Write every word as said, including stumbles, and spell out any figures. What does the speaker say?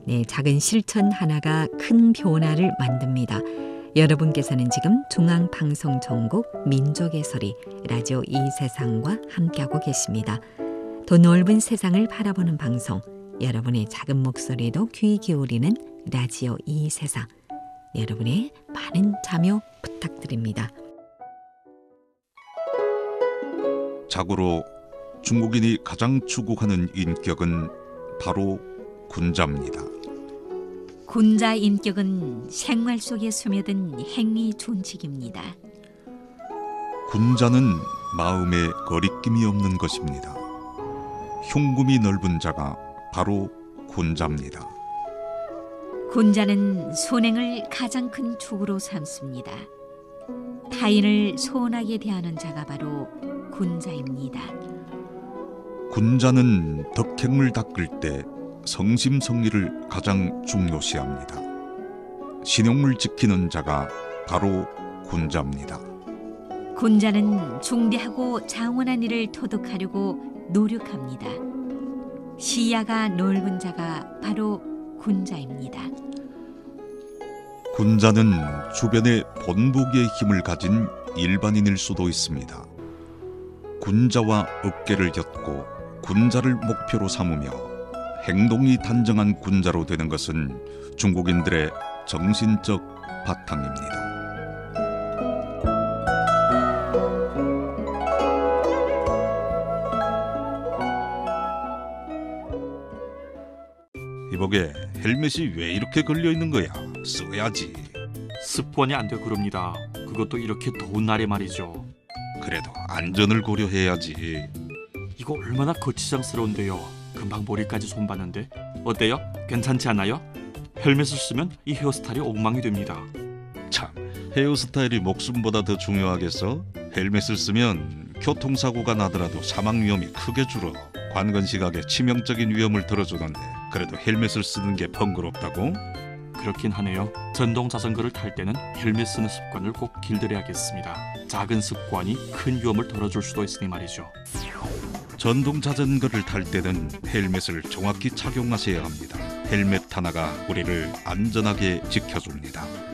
네, 작은 실천 하나가 큰 변화를 만듭니다. 여러분께서는 지금 중앙방송정국 민족의 소리 라디오 이 세상과 함께하고 계십니다. 더 넓은 세상을 바라보는 방송, 여러분의 작은 목소리에도 귀 기울이는 라디오 이 세상. 여러분의 많은 참여 부탁드립니다. 자고로 중국인이 가장 추구하는 인격은 바로 군자입니다. 군자 인격은 생활 속에 스며든 행위 존칙입니다. 군자는 마음에 거리낌이 없는 것입니다. 흉금이 넓은 자가 바로 군자입니다. 군자는 선행을 가장 큰 축으로 삼습니다. 타인을 소원하게 대하는 자가 바로 군자입니다. 군자는 덕행을 닦을 때 성심성의를 가장 중요시합니다. 신용을 지키는 자가 바로 군자입니다. 군자는 중대하고 장원한 일을 도둑하려고 노력합니다. 시야가 넓은 자가 바로 군자입니다. 군자는 주변에 본보기의 힘을 가진 일반인일 수도 있습니다. 군자와 어깨를 엮고 군자를 목표로 삼으며 행동이 단정한 군자로 되는 것은 중국인들의 정신적 바탕입니다. 이보게, 헬멧이 왜 이렇게 걸려있는 거야? 써야지. 습관이 안 돼 그럽니다. 그것도 이렇게 더운 날에 말이죠. 그래도 안전을 고려해야지. 이거 얼마나 거치장스러운데요. 금방 머리까지 손봤는데 어때요? 괜찮지 않아요? 헬멧을 쓰면 이 헤어스타일이 엉망이 됩니다. 참, 헤어스타일이 목숨보다 더 중요하겠어? 헬멧을 쓰면 교통사고가 나더라도 사망 위험이 크게 줄어. 관건 시각에 치명적인 위험을 덜어주는데 그래도 헬멧을 쓰는 게 번거롭다고? 그렇긴 하네요. 전동 자전거를 탈 때는 헬멧 쓰는 습관을 꼭 길들여야겠습니다. 작은 습관이 큰 위험을 덜어줄 수도 있으니 말이죠. 전동 자전거를 탈 때는 헬멧을 정확히 착용하셔야 합니다. 헬멧 하나가 우리를 안전하게 지켜줍니다.